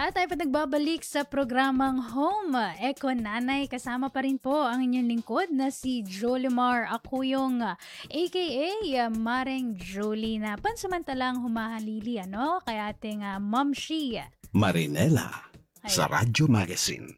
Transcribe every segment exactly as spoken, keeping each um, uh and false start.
At tayo pa nagbabalik sa programang Home Eco Nanay. Kasama pa rin po ang inyong lingkod na si Jolimar Acuyong, aka uh, Mareng Jolie, na pansamantalang humahalili ano, kay ating uh, Ma'am Shi Marinela sa Radyo Magazine.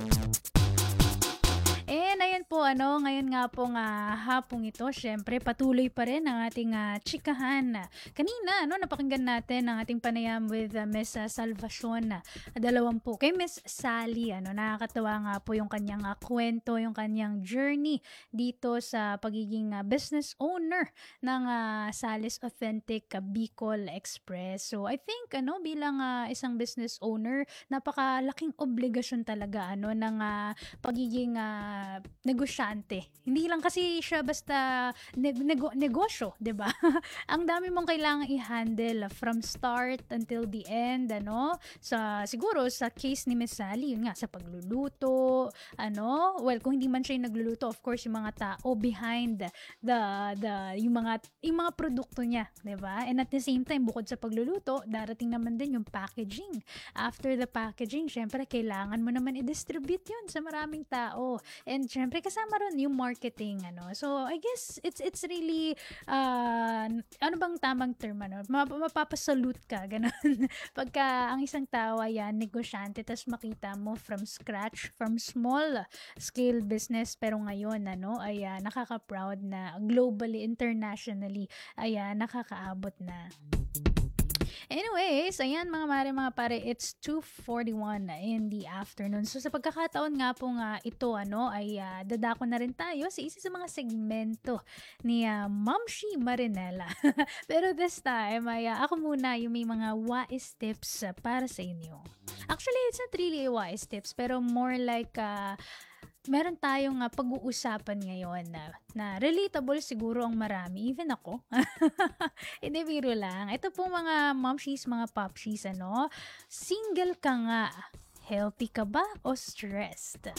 And ayan po, ano, ngayon nga po nga hapong ito, syempre patuloy pa rin ang ating uh, chikahan. Kanina, ano, napakinggan natin ang ating panayam with uh, Miss uh, Salvacion, uh, dalawang po, kay Miss Sally, ano, nakakatawa nga po yung kanyang uh, kwento, yung kanyang journey dito sa pagiging uh, business owner ng uh, Sally's Authentic uh, Bicol Express. So I think, ano, bilang uh, isang business owner, napakalaking obligasyon talaga, ano, ng uh, pagiging uh, negosyante. Hindi lang kasi siya basta neg- nego- negosyo, 'di ba? Ang dami mong kailangang i-handle from start until the end, ano? Sa siguro sa case ni Miss Sally, yun nga sa pagluluto, ano? Well, kung hindi man siya yung nagluluto, of course, yung mga tao behind the the yung mga yung mga produkto niya, 'di ba? And at the same time, bukod sa pagluluto, darating naman din yung packaging. After the packaging, syempre kailangan mo naman i-distribute 'yun sa maraming tao. And syempre kasama ron yung marketing, ano. So I guess it's it's really uh, ano bang tamang term, ano? Mapapasalute ka ganun. Pagka ang isang tao ay uh, negosyante, tas makita mo from scratch, from small scale business, pero ngayon ano ay uh, nakaka-proud na globally, internationally ay uh, nakakaabot na. Anyways, ayan mga mare, mga pare, it's two forty-one in the afternoon. So sa pagkakataon nga po nga ito, ano, ay uh, dadako na rin tayo sa isa sa mga segmento ni uh, Ma'am Shi Marinela. Pero this time, ay uh, ako muna yung may mga wise tips uh, para sa inyo. Actually, it's not really wise tips, pero more like uh, meron tayong uh, pag-uusapan ngayon na, na relatable siguro ang marami, even ako. Hindi, biro lang. Ito po mga momshies, mga popshies, ano? Single ka nga, healthy ka ba o stressed?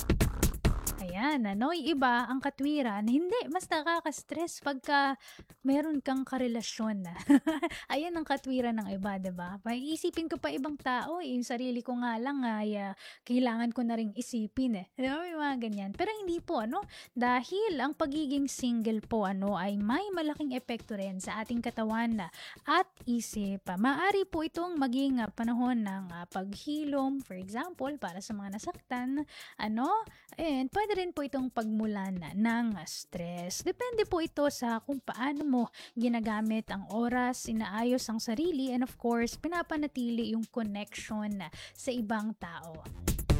Ayan, ano, yung iba, ang katwiran, hindi, mas nakaka-stress pagka meron kang karelasyon na. Ayan ang katwiran ng iba, diba? Iisipin ko pa ibang tao, eh, yung sarili ko nga lang, ay, uh, kailangan ko na ring isipin, eh. Diba, may mga ganyan. Pero hindi po, ano, dahil ang pagiging single po, ano, ay may malaking epekto rin sa ating katawan na at isip. Maaari po itong maging uh, panahon ng uh, paghilom, for example, para sa mga nasaktan, ano, and pwede rin po itong pagmulan ng stress. Depende po ito sa kung paano mo ginagamit ang oras, inaayos ang sarili, and of course, pinapanatili yung connection sa ibang tao.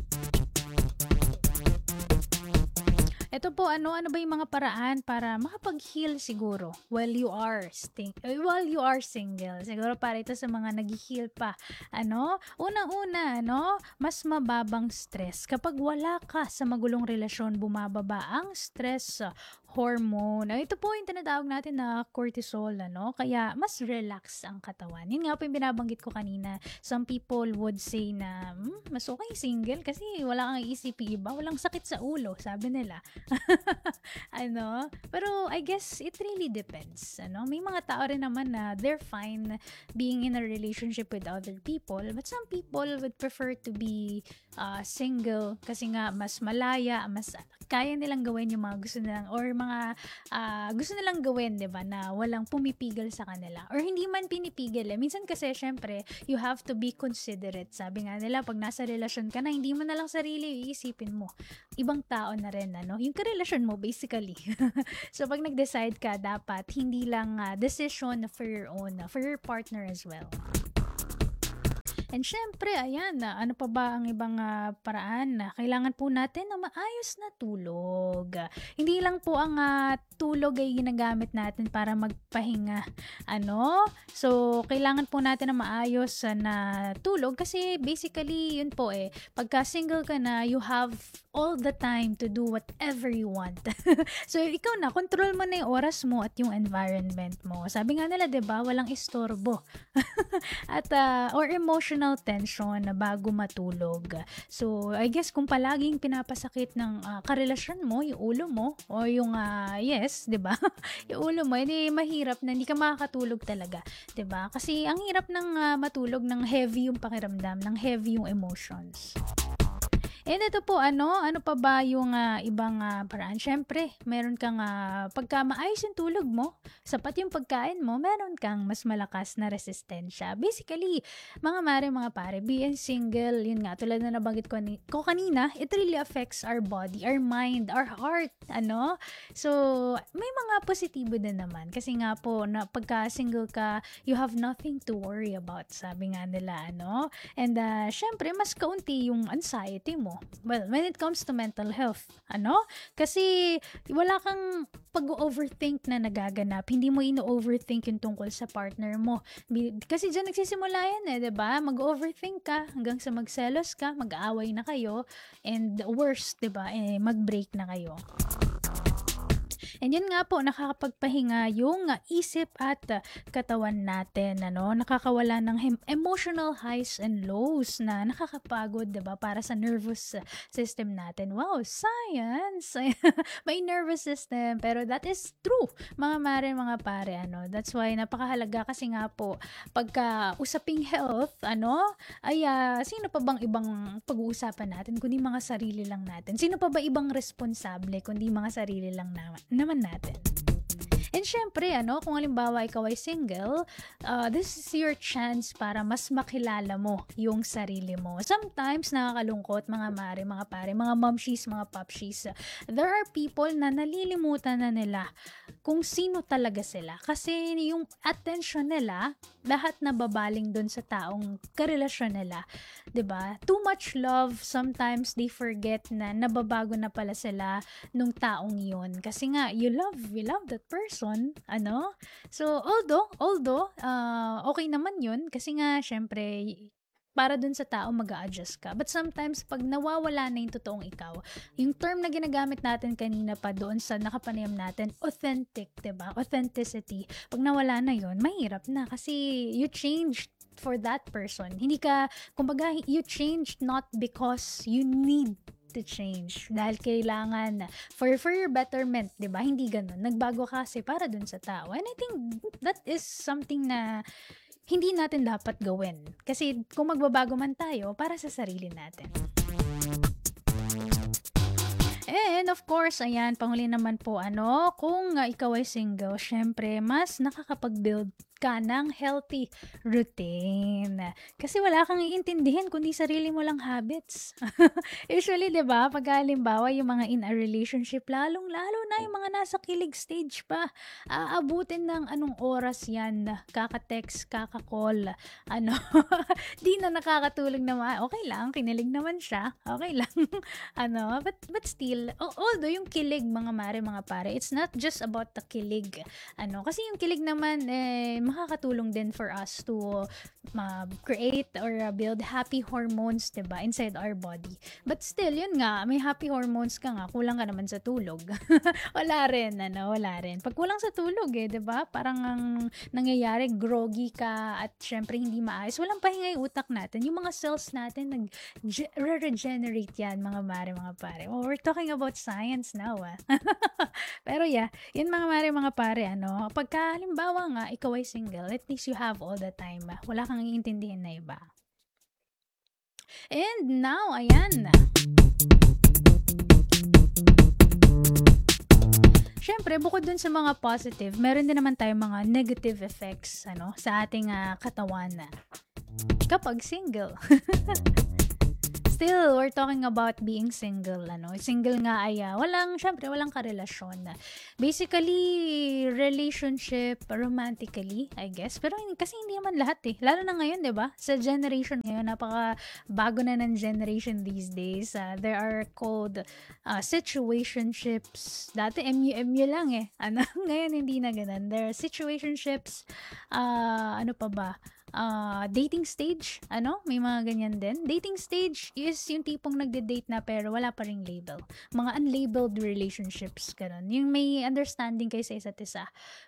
Ito po, ano ano ba yung mga paraan para makapag-heal siguro while you are sting uh, while you are single. Siguro para ito sa mga nag-heal pa. Ano? Unang-una, ano, mas mababang stress. Kapag wala ka sa magulong relasyon, bumababa ang stress uh, hormone. Uh, ito po yung tinatawag natin na cortisol, ano? Kaya mas relax ang katawan. Yun nga po yung binabanggit ko kanina. Some people would say na hmm, mas okay single kasi wala kang iisipin iba, walang sakit sa ulo, sabi nila. Ano? Pero I guess it really depends. Ano? May mga tao rin naman na they're fine being in a relationship with other people, but some people would prefer to be uh, single kasi nga mas malaya, mas kaya nilang gawin yung mga gusto nilang or mga uh, gusto nilang gawin, 'di ba, na walang pumipigil sa kanila. Or hindi man pinipigil. Eh. Minsan kasi syempre, you have to be considerate. Sabi nga nila, pag nasa relasyon ka na, hindi mo na lang sarili iisipin mo. Ibang tao na rin, ano? Yung karelasyon mo, basically. So, pag nag-decide ka, dapat hindi lang uh, decision for your own, uh, for your partner as well. And syempre, ayan, uh, ano pa ba ang ibang uh, paraan na kailangan po natin na maayos na tulog. Uh, hindi lang po ang uh, tulog ay ginagamit natin para magpahinga. Ano? So, kailangan po natin na maayos uh, na tulog kasi basically, yun po eh, pagka single ka na, you have all the time to do whatever you want. So, ikaw na, control mo na yung oras mo at yung environment mo. Sabi nga nila, diba, walang istorbo. At, uh, or emotion emotional tension na bago matulog. So, I guess kung palaging pinapasakit ng uh, karelasyon mo, yung ulo mo, o yung, uh, yes, di ba? Yung ulo mo, hindi mahirap na hindi ka makakatulog talaga. Di ba? Kasi ang hirap ng uh, matulog ng heavy yung pakiramdam, ng heavy yung emotions. And ito po, ano, ano pa ba yung uh, ibang uh, paraan? Syempre, meron kang, uh, pagka maayos yung tulog mo, sapat yung pagkain mo, meron kang mas malakas na resistensya. Basically, mga mare, mga pare, being single, yun nga, tulad na nabanggit ko, ni, ko kanina, it really affects our body, our mind, our heart, ano? So, may mga positibo din naman. Kasi nga po, na pagka single ka, you have nothing to worry about, sabi nga nila, ano? And, uh, syempre, mas kaunti yung anxiety mo. Well, when it comes to mental health, ano? Kasi wala kang pag-overthink na nagaganap. Hindi mo ino-overthink yung tungkol sa partner mo. Kasi dyan nagsisimula yan eh, diba? Mag-overthink ka hanggang sa magselos ka, mag-aaway na kayo, and worst, diba? Eh, mag-break na kayo. And yun nga po, nakakapagpahinga yung uh, isip at uh, katawan natin, ano, nakakawala ng hem- emotional highs and lows na nakakapagod, diba, para sa nervous system natin. Wow, science! May nervous system, pero that is true, mga mare, mga pare, ano. That's why napakahalaga kasi nga po, pagka usaping health, ano, ay uh, sino pa bang ibang pag-uusapan natin kundi mga sarili lang natin? Sino pa ba ibang responsable kundi mga sarili lang naman? naman natin. And syempre, ano, kung halimbawa ikaw ay single, uh, this is your chance para mas makilala mo yung sarili mo. Sometimes, nakakalungkot, mga mare, mga pare, mga momshies, mga popshies, there are people na nalilimutan na nila kung sino talaga sila. Kasi yung attention nila, lahat nababaling dun sa taong karelasyon nila. 'Di ba? Too much love, sometimes they forget na nababago na pala sila nung taong yun. Kasi nga, you love, you love that person, ano? So, although, although, uh, okay naman yun, kasi nga, syempre, para dun sa tao mag-a-adjust ka. But sometimes, pag nawawala na yung totoong ikaw, yung term na ginagamit natin kanina pa doon sa nakapanayam natin, authentic, 'di ba? Authenticity. Pag nawala na yun, mahirap na kasi you changed for that person. Hindi ka, kumbaga, you changed not because you need to change. Dahil kailangan for, for your betterment, 'di ba? Hindi ganun. Nagbago kasi para dun sa tao. And I think that is something na hindi natin dapat gawin. Kasi kung magbabago man tayo, para sa sarili natin. And of course, ayan, panghuli naman po, ano, kung uh, ikaw ay single, syempre, mas nakakapag-build ka ng healthy routine. Kasi wala kang iintindihin kundi sarili mo lang habits. Usually, di ba, pag halimbawa yung mga in a relationship, lalong-lalo na yung mga nasa kilig stage pa, aabutin ng anong oras yan, kaka-text, kaka-call, ano, di na nakakatulog naman, okay lang, kinilig naman siya, okay lang, ano, but, but still, although yung kilig, mga mare, mga pare, it's not just about the kilig, ano, kasi yung kilig naman, eh, makakatulong din for us to uh, create or uh, build happy hormones, diba, inside our body. But still, yun nga, may happy hormones ka nga, kulang ka naman sa tulog. Wala rin, ano, wala rin. Pag kulang sa tulog, eh, diba, parang ang nangyayari, groggy ka, at syempre hindi maayos. Walang pahinga yung utak natin. Yung mga cells natin, nag-regenerate yan, mga mare, mga pare. Oh, we're talking about science now, ah. Pero yeah, yun mga mare, mga pare, ano, pagka, halimbawa nga, ikaw ay single, at least you have all the time. Wala kang iintindihin na iba. And now, ayan. Siyempre, bukod dun sa mga positive, meron din naman tayong mga negative effects, ano, sa ating uh, katawan na kapag single. Still, we're talking about being single, ano. Single nga ay, uh, walang, syempre, walang karelasyon. Basically, relationship, romantically, I guess. Pero kasi hindi naman lahat eh. Lalo na ngayon, di ba? Sa generation ngayon, napaka bago na ng generation these days. Uh, there are called uh, situationships. Dati, M U M U lang eh. Ano? Ngayon, hindi na ganun. There are situationships, uh, ano pa ba? Uh, dating stage, ano? May mga ganyan din. Dating stage is yung tipong nagde-date na pero wala pa ring label. Mga unlabeled relationships, ganun. Yung may understanding kayo sa isa't isa.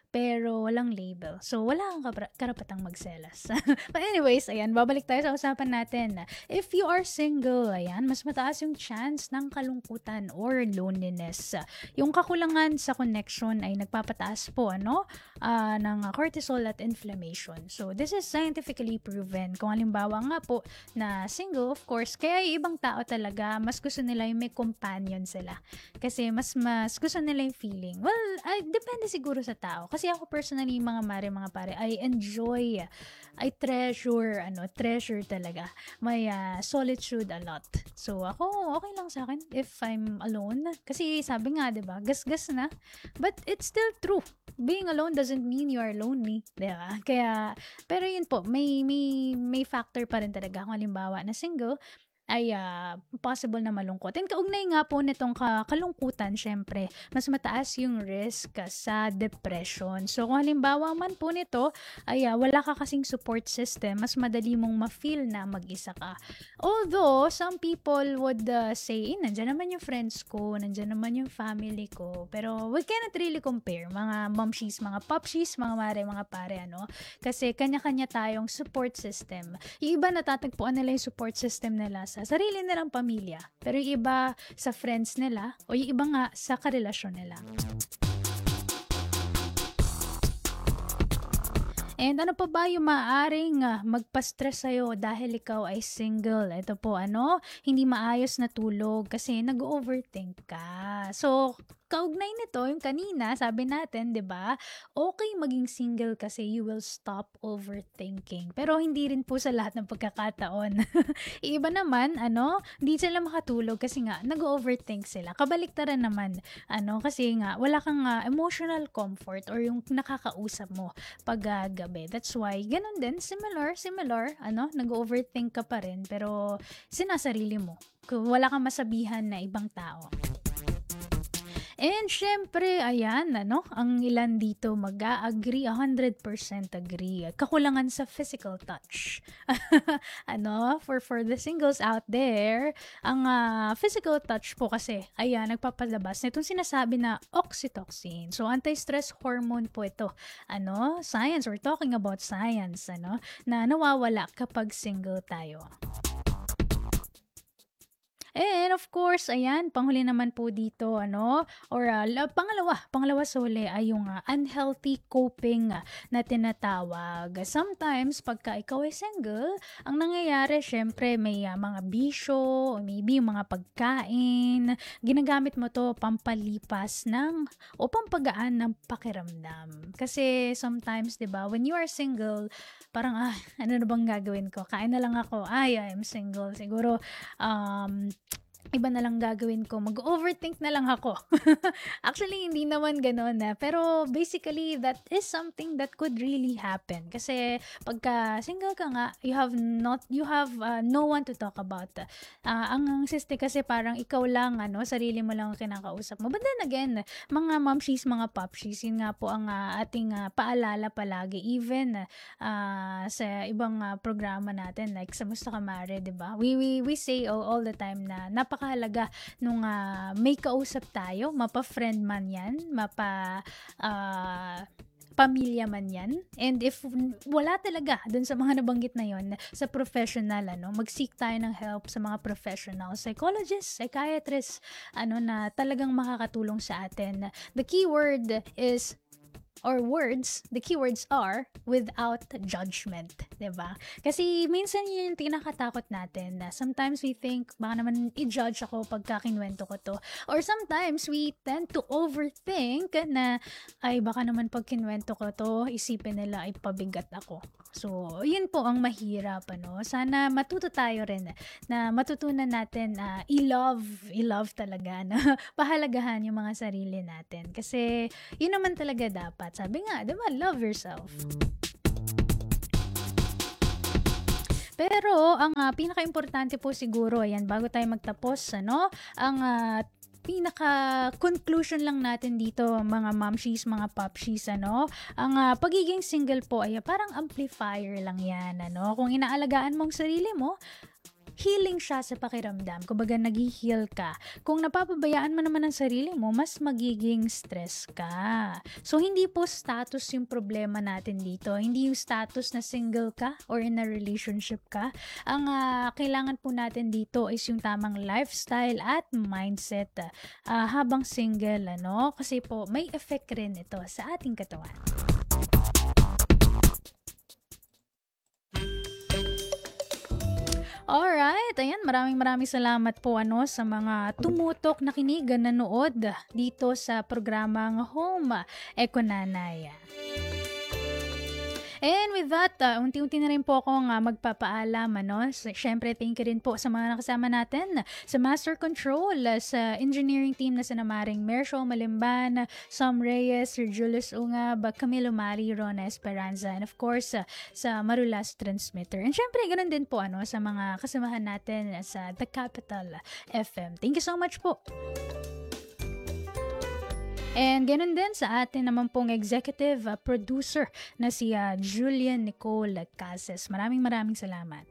pero walang label. So, wala kang kapra- karapatang magselos. But anyways, ayan, babalik tayo sa usapan natin. If you are single, ayan, mas mataas yung chance ng kalungkutan or loneliness. Yung kakulangan sa connection ay nagpapataas po, ano, uh, ng cortisol at inflammation. So, this is scientifically proven. Kung halimbawa nga po na single, of course, kaya yung ibang tao talaga, mas gusto nila yung may companion sila. Kasi mas mas gusto nila yung feeling. Well, ay, depende siguro sa tao. Kasi ako personally, mga mare, mga pare, I enjoy, I treasure, ano, treasure talaga my uh, solitude a lot. So, ako, okay lang sa akin if I'm alone. Kasi sabi nga, diba, gas-gas na. But it's still true. Being alone doesn't mean you are lonely. Diba? Kaya, pero yun po, may, may, may factor pa rin talaga. Kung halimbawa na single, ay uh, possible na malungkot. And kaugnay nga po nitong ka- kalungkutan, syempre, mas mataas yung risk sa depression. So, kung halimbawa man po nito, ay uh, wala ka kasing support system, mas madali mong ma-feel na mag-isa ka. Although, some people would uh, say, eh, nandyan naman yung friends ko, nandyan naman yung family ko. Pero, we cannot really compare, mga momshies, mga popshies, mga mare, mga pare, ano? Kasi, kanya-kanya tayong support system. Yung iba natatagpuan nila yung support system nila sa sarili nilang pamilya, pero yung iba sa friends nila o yung iba nga sa karelasyon nila. And ano pa ba yung maaaring uh, magpa-stress sa'yo dahil ikaw ay single? Ito po, ano, hindi maayos na tulog kasi nag-overthink ka. So, kaugnay nito, yung kanina, sabi natin, di ba, okay maging single kasi you will stop overthinking. Pero hindi rin po sa lahat ng pagkakataon. Iba naman, ano, hindi sila makatulog kasi nga, nag-overthink sila. Kabaliktaran naman, ano, kasi nga, wala kang uh, emotional comfort or yung nakakausap mo pag uh, gabi. That's why, ganun din, similar, similar, ano, nag-overthink ka pa rin, pero sinasarili mo. Wala kang masabihan na ibang tao. And syempre, ayan, ano, ang ilan dito mag-a-agree, one hundred percent agree. Kakulangan sa physical touch. ano, for for the singles out there, ang uh, physical touch po kasi, ayan, nagpapalabas na itong sinasabi na oxytocin. So, anti-stress hormone po ito. Ano, science, we're talking about science, ano, na nawawala kapag single tayo. And of course, ayan, panghuli naman po dito, ano, or uh, pangalawa, pangalawa sa huli ay yung uh, unhealthy coping uh, na tinatawag. Sometimes, pagka ikaw ay single, ang nangyayari, syempre, may uh, mga bisyo, maybe yung mga pagkain, ginagamit mo to pampalipas ng, o pampagaan ng pakiramdam. Kasi sometimes, di ba, when you are single, parang, ah, ano na bang gagawin ko? Kain na lang ako. Ay, I'm single. Siguro, um, iba na lang gagawin ko. Mag-overthink na lang ako. Actually, hindi naman ganun na. Pero basically, that is something that could really happen. Kasi pagka single ka nga, you have not, you have uh, no one to talk about. Uh, ang siste kasi parang ikaw lang, ano, sarili mo lang ang kinakausap mo. But then again, mga momshies, mga popshies, yun nga po ang uh, ating uh, paalala palagi. Even uh, sa ibang uh, programa natin, like sa Musta Ka Mare, diba? We, we, we say all, all the time na napaka napakahalaga nung uh, may kausap tayo, mapa-friend man yan, mapa uh, pamilya man yan. And if wala talaga dun sa mga nabanggit na yon sa professional, ano, mag-seek tayo ng help sa mga professional, psychologist, psychiatrist, ano, na talagang makakatulong sa atin. The keyword is or words, the keywords are without judgment, diba? Kasi minsan yun yung tinakatakot natin na sometimes we think, baka naman i-judge ako pagka kinwento ko to. Or sometimes we tend to overthink na, ay baka naman pag kinwento ko to, isipin nila ay pabigat ako. So, yun po ang mahirap, ano? Sana matuto tayo rin na matutunan natin na uh, i-love, i-love talaga, na pahalagahan yung mga sarili natin. Kasi, yun naman talaga dapat. Sabi nga, diba, love yourself. Pero, ang uh, pinaka-importante po siguro, ayan, bago tayo magtapos, ano, ang uh, pinaka-conclusion lang natin dito, mga momshies, mga popshies, ano, ang uh, pagiging single po ay parang amplifier lang yan, ano. Kung inaalagaan mong sarili mo, healing siya sa pakiramdam. Kumbaga, nag-heal ka. Kung napapabayaan mo naman ang sarili mo, mas magiging stress ka. So, hindi po status yung problema natin dito. Hindi yung status na single ka or in a relationship ka. Ang uh, kailangan po natin dito is yung tamang lifestyle at mindset uh, habang single, ano? Kasi po, may effect rin ito sa ating katawan. Alright, ayan, maraming maraming salamat po ano sa mga tumutok, nakinig, nanood dito sa programang Home Eko Nanay. And with that, uh, unti-unti na rin po akong uh, magpapaalam. Ano? So, syempre, thank you rin po sa mga nakasama natin sa Master Control, uh, sa engineering team na sa Namaring Mersho Malimban, Sam Reyes, Sir Julius Ungab, Camilo Mari, Rona Esperanza, and of course, uh, sa Marulas Transmitter. And syempre, ganun din po ano, sa mga kasamahan natin sa The Capital F M. Thank you so much po. And ganun din sa atin naman pong executive uh, producer na si uh, Julian Nicole Cases. Maraming maraming salamat.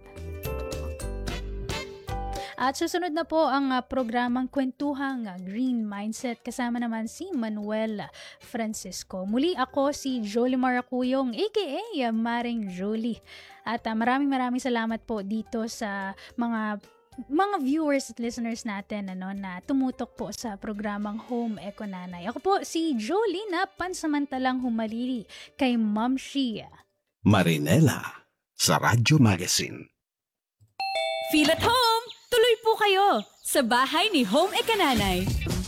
At susunod na po ang uh, programang Kwentuhang uh, Green Mindset kasama naman si Manuel Francisco. Muli ako si Jolie Maracuyong aka uh, Maring Jolie. At uh, maraming maraming salamat po dito sa mga mga viewers at listeners natin ano, na tumutok po sa programang Home Eko Nanay. Ako po si Jolie na pansamantalang humalili kay Ma'am Shia Marinela sa Radyo Magazine. Feel at home! Tuloy po kayo sa bahay ni Home Eko Nanay.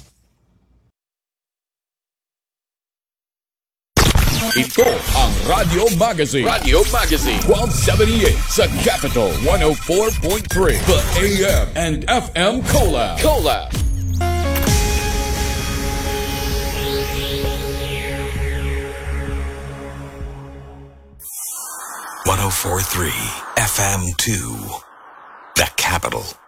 Ito ang Radio Magazine. Radio Magazine. twelve seventy-eight sa Capital one oh four point three. The A M and F M Collab. Collab. one oh four point three F M two. The Capital.